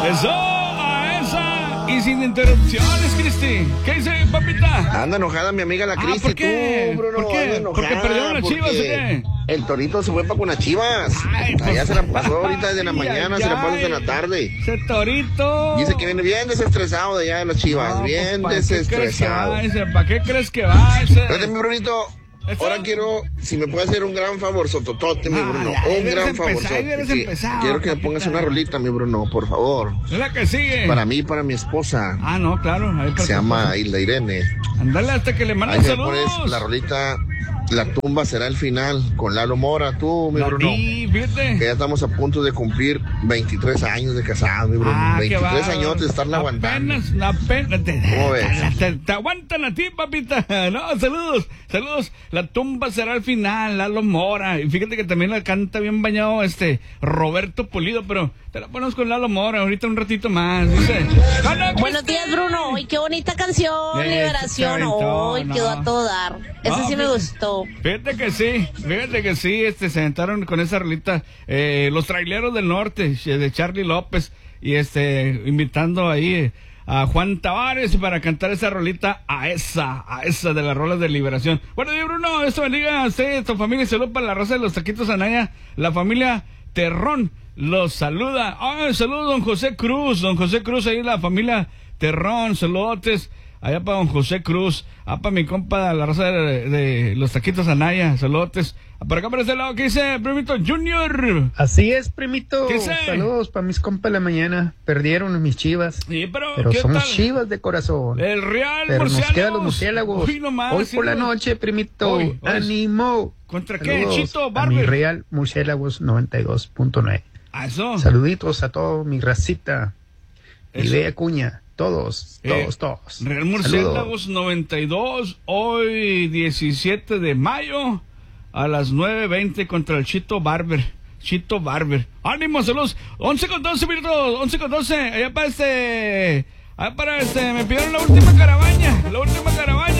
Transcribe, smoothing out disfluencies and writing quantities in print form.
Eso, a esa. Y sin interrupciones, Cristi. ¿Qué dice, papita? Anda enojada mi amiga la Cristi. ¿Por qué? Tú, Bruno, ¿Por qué? anda enojada ¿Porque perdieron las Chivas o qué? El Torito se fue para con las Chivas. Ay, pues, Allá se la pasó ahorita desde la ay, mañana, ay, se la pasó ay. desde la tarde. Ese Torito. Dice que viene bien desestresado de allá de las Chivas. No, bien pues, desestresado. ¿Para qué crees que va ese? Espérate, mi Brunito. ¿Eso? Ahora quiero, si me puede hacer un gran favor, sototote, mi Bruno. ya, Un gran favor. debes empezar, Quiero que me papita. pongas una rolita, mi Bruno, por favor. Es la que sigue. Para mí y para mi esposa. Ah, no, claro. Ahí Se llama Hilda Irene. Ándale hasta que le Ahí mandan me saludos. pones la rolita. La tumba será el final con Lalo Mora, tú, mi La Bruno. vi, fíjate. Que ya estamos a punto de cumplir 23 años de casados, mi Bruno. Qué 23 bárbaro. años de estarla aguantando. Apenas. ¿Cómo ves? Te aguantan a ti, papita. No, saludos. La tumba será el final, Lalo Mora. Y fíjate que también la canta bien bañado Roberto Pulido, pero te la ponemos con Lalo Mora ahorita un ratito más. Dice. Buenos días, Bruno. ¡Ay, qué bonita canción! Liberación. ¡Ay, quedó a todo dar! Esa sí me gustó. Fíjate que sí, se sentaron con esa rolita, los traileros del norte, de Charlie López, y invitando ahí a Juan Tavares para cantar esa rolita a esa de las rolas de liberación. Bueno, y Bruno, esto bendiga a usted, tu familia, salud para la raza de los taquitos Anaya, la familia Terrón los saluda. Saludos don José Cruz, ahí la familia Terrón, saludotes. Allá para don José Cruz, para mi compa, la raza de los taquitos Anaya, saludotes. Para acá, para este lado, ¿qué dice, primito Junior? Así es, primito. ¿Qué sé? Saludos para mis compas de la mañana. Perdieron mis Chivas. Sí, pero somos tal? Chivas de corazón. El Real Pero Murciélagos. nos quedan los murciélagos. Hoy nomás, Hoy sí, por la no. noche, primito. Hoy. ¡Ánimo! ¿Contra Saludos qué, Chito a mi Barber? Real Murciélagos 92.9. Eso. Saluditos a todo mi racita. Y Eso. Bea Cuña. Todos. Real Murciélagos 92, hoy 17 de mayo a las 9:20 contra el Chito Barber. Ánimo, saludos. 11:12 minutos, 11:12. Allá para me pidieron la última caravana.